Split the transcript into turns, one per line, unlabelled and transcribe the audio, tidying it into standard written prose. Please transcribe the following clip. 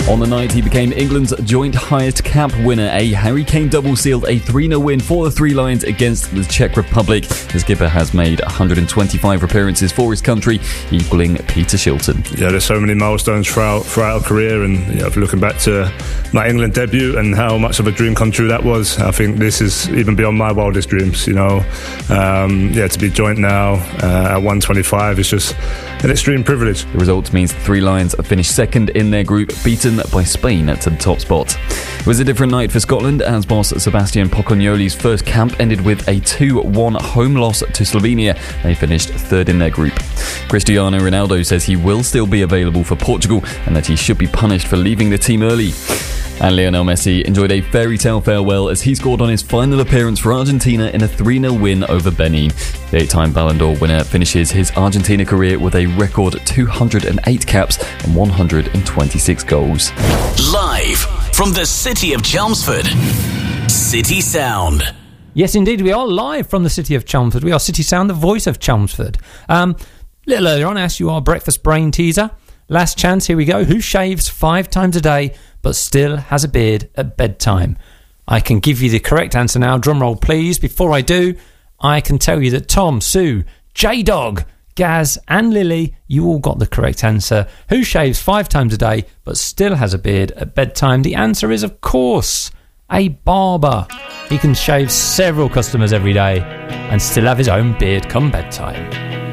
On the night, he became England's joint highest cap winner. A Harry Kane double sealed a 3-0 win for the Three Lions against the Czech Republic. The skipper has made 125 appearances for his country, equalling Peter Shilton.
Yeah, there's so many milestones throughout our career, and if you're looking back to my England debut and how much of a dream come true that was, I think this is even beyond my wildest dreams. To be joint now at 125 is just an extreme privilege.
The result means the Three Lions finished second in their group, beaten by Spain to the top spot. It was a different night for Scotland as boss Sebastian Pocognoli's first camp ended with a 2-1 home loss to Slovenia. They finished third in their group. Cristiano Ronaldo says he will still be available for Portugal and that he should be punished for leaving the team early. And Lionel Messi enjoyed a fairy tale farewell as he scored on his final appearance for Argentina in a 3-0 win over Benin. The 8-time Ballon d'Or winner finishes his Argentina career with a record 208 caps and 126 goals.
Live from the city of Chelmsford, City Sound.
Yes, indeed, we are live from the city of Chelmsford. We are City Sound, the voice of Chelmsford. A little earlier on, I asked you our breakfast brain teaser. Last chance, here we go. Who shaves 5 times a day but still has a beard at bedtime? I can give you the correct answer now. Drum roll, please. Before I do, I can tell you that Tom, Sue, J-Dog, Gaz and Lily, you all got the correct answer. Who shaves 5 times a day but still has a beard at bedtime? The answer is, of course, a barber. He can shave several customers every day and still have his own beard come bedtime.